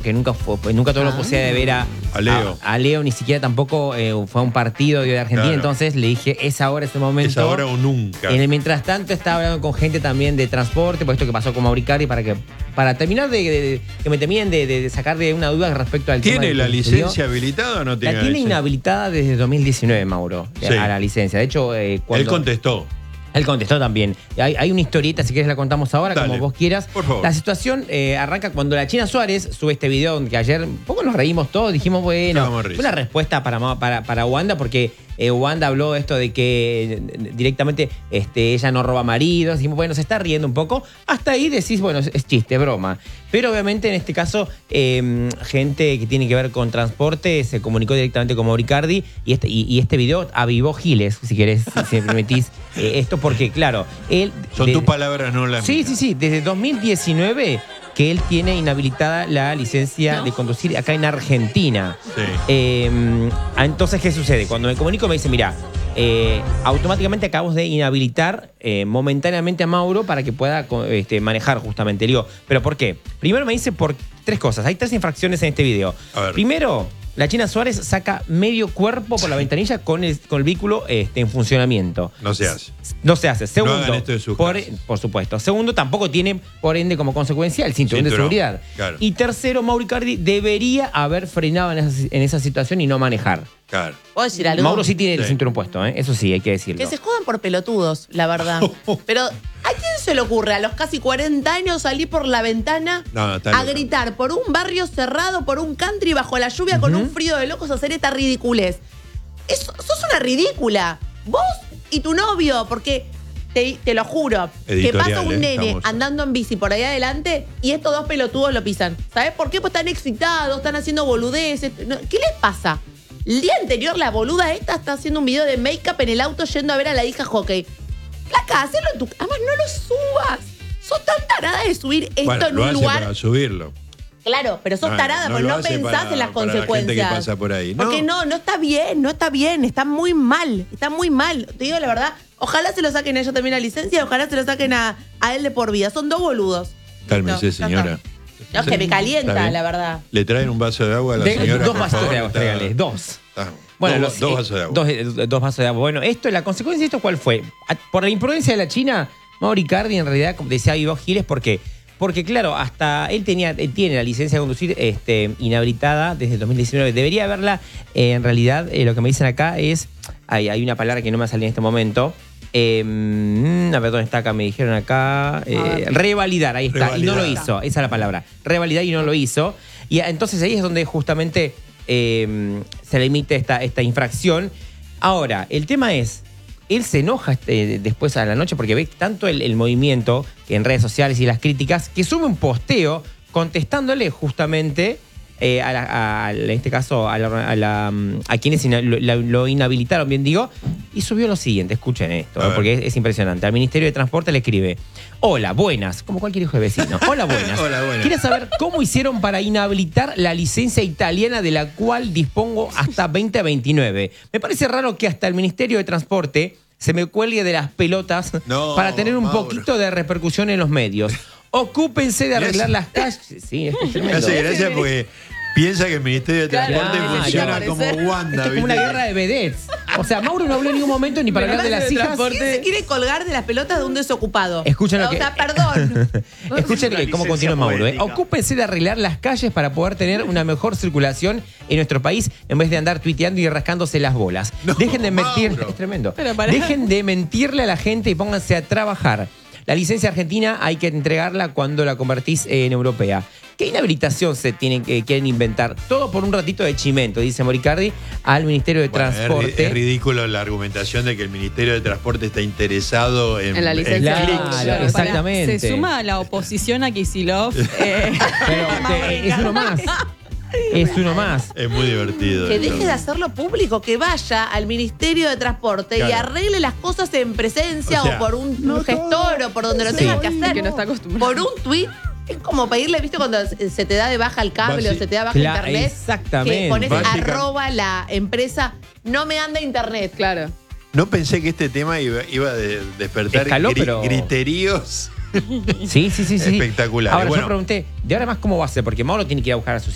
porque nunca tuvo la posibilidad de ver a Leo, ni siquiera tampoco fue a un partido de Argentina. Claro. Entonces le dije, es ahora ese momento. Es ahora o nunca. En el mientras tanto estaba hablando con gente también de transporte, por esto que pasó con Mauro Icardi, para terminar que me terminen de sacar de una duda respecto al tema. ¿Tiene la licencia habilitada o no tiene? La tiene inhabilitada desde 2019, Mauro, a la licencia. De hecho, cuando él contestó. Él contestó también. Hay una historieta, si quieres la contamos ahora, dale, como vos quieras. Por favor. La situación arranca cuando la China Suárez sube este video que ayer un poco nos reímos todos, dijimos, bueno, fue una respuesta para Wanda, porque Wanda habló esto de que directamente ella no roba maridos. Dijimos, bueno, se está riendo un poco. Hasta ahí decís, bueno, es chiste, broma. Pero obviamente en este caso, gente que tiene que ver con transporte se comunicó directamente con Mauro Icardi y este video avivó giles, si querés, si me permitís. Esto porque, claro, él... Son tus palabras, no las mías. Sí. Desde 2019 que él tiene inhabilitada la licencia de conducir acá en Argentina. Sí. Entonces, ¿qué sucede? Cuando me comunico me dice, mira, automáticamente acabamos de inhabilitar momentáneamente a Mauro para que pueda manejar justamente. Le digo, ¿pero por qué? Primero me dice por 3 cosas. Hay 3 infracciones en este video. Primero, la China Suárez saca medio cuerpo por la ventanilla con el vehículo en funcionamiento. No se hace. No se hace. Segundo, no hagan esto de sus por supuesto. Segundo, tampoco tiene, por ende, como consecuencia, el cinturón de seguridad. Claro. Y tercero, Mauro Icardi debería haber frenado en esa situación y no manejar. Claro. ¿Puedo decir algo? Mauro sí tiene el cinturón puesto, eso sí, hay que decirlo. Que se jodan por pelotudos, la verdad. Pero, ¿a quién se le ocurre a los casi 40 años salir por la ventana a gritar por un barrio cerrado, por un country bajo la lluvia con un frío de locos, a hacer esta ridiculez? Sos una ridícula. Vos y tu novio, porque te lo juro, que pasa un nene andando en bici por ahí adelante y estos 2 pelotudos lo pisan. ¿Sabés por qué? Pues están excitados, están haciendo boludeces. ¿Qué les pasa? El día anterior la boluda esta está haciendo un video de make-up en el auto yendo a ver a la hija hockey. Placa, hacelo en tu... Además, no lo subas. Sos tan tarada de subir esto en un lugar... Para subirlo. Claro, pero sos tarada porque no pensás en las consecuencias. La gente que pasa por ahí. Porque no está bien, está muy mal, Te digo la verdad, ojalá se lo saquen a ella también la licencia, ojalá se lo saquen a él de por vida. Son 2 boludos. Cálmese, señora. No, que me calienta, la verdad. ¿Le traen un vaso de agua a la señora? 2 vasos de agua, tráigale, 2. Bueno, 2 vasos de agua. 2 vasos de agua. Bueno, la consecuencia de esto, ¿cuál fue? Por la imprudencia de la China, Mauro Icardi en realidad, como decía, avivó giles porque, claro, hasta él tiene la licencia de conducir inhabilitada desde el 2019. Debería haberla, en realidad, lo que me dicen acá es, hay una palabra que no me sale en este momento, a ver dónde está acá, me dijeron acá, revalidar, ahí está, revalidar. Y no lo hizo, esa es la palabra, revalidar y no lo hizo. Y entonces ahí es donde justamente se le emite esta infracción. Ahora, el tema es, él se enoja después a la noche porque ve tanto el movimiento en redes sociales y las críticas que sube un posteo contestándole justamente en este caso a quienes lo inhabilitaron, bien digo, y subió lo siguiente, escuchen esto, porque es impresionante. Al Ministerio de Transporte le escribe: hola, buenas, como cualquier hijo de vecino. Hola, buenas. Hola, buenas. Quiero saber cómo hicieron para inhabilitar la licencia italiana de la cual dispongo hasta 2029. Me parece raro que hasta el Ministerio de Transporte se me cuelgue de las pelotas para tener un poquito de repercusión en los medios. Ocúpense de arreglar las calles. Sí, es tremendo. Gracias porque piensa que el Ministerio de Transporte funciona como Wanda. Es como una guerra de vedettes. O sea, Mauro no habló en ningún momento ni para hablar de las hijas. ¿Quién se quiere colgar de las pelotas de un desocupado? Escuchen lo que... O sea, perdón. Escuchen cómo continúa Mauro. Ocúpense de arreglar las calles para poder tener una mejor circulación en nuestro país en vez de andar tuiteando y rascándose las bolas. Dejen de mentir. Es tremendo. Dejen de mentirle a la gente y pónganse a trabajar. La licencia argentina hay que entregarla cuando la convertís en europea. ¿Qué inhabilitación quieren inventar? Todo por un ratito de chimento, dice Mauro Icardi al Ministerio de Transporte. Es ridículo la argumentación de que el Ministerio de Transporte está interesado en la licencia. Claro, exactamente. Se suma a la oposición a Kicillof. Pero es uno más. Es uno más. Es muy divertido. Que deje de hacerlo público, que vaya al Ministerio de Transporte y arregle las cosas en presencia o por un gestor o por donde lo tenga que hacer. Que no está acostumbrado. Por un tuit. Es como pedirle, ¿viste? Cuando se te da de baja el cable o se te da baja internet. Exactamente. Que pones arroba la empresa, no me anda internet. Claro. No pensé que este tema iba a despertar griteríos. Sí. Espectacular. Ahora yo pregunté, ¿de ahora más cómo va a ser? Porque Mauro tiene que ir a buscar a sus